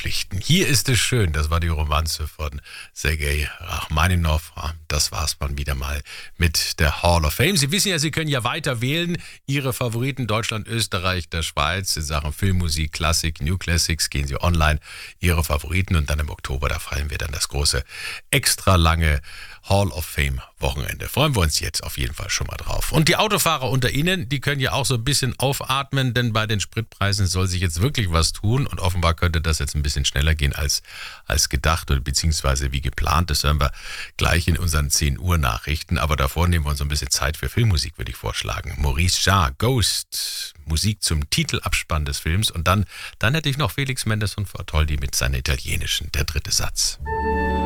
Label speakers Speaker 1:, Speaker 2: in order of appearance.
Speaker 1: verpflichten. Hier ist es schön, das war die Romanze von Sergei Rachmaninoff. Das war's dann wieder mal mit der Hall of Fame. Sie wissen ja, Sie können ja weiter wählen. Ihre Favoriten Deutschland, Österreich, der Schweiz in Sachen Filmmusik, Klassik, New Classics. Gehen Sie online, Ihre Favoriten, und dann im Oktober, da feiern wir dann das große, extra lange Hall of Fame Wochenende. Freuen wir uns jetzt auf jeden Fall schon mal drauf. Und die Autofahrer unter Ihnen, die können ja auch so ein bisschen aufatmen, denn bei den Spritpreisen soll sich jetzt wirklich was tun und offenbar könnte das jetzt ein bisschen schneller gehen als gedacht oder beziehungsweise wie geplant. Das hören wir gleich in unseren 10 Uhr Nachrichten, aber davor nehmen wir uns so ein bisschen Zeit für Filmmusik, würde ich vorschlagen. Maurice Jarre, Ghost, Musik zum Titelabspann des Films, und dann hätte ich noch Felix Mendelssohn Bartholdy mit seiner italienischen Der dritte Satz.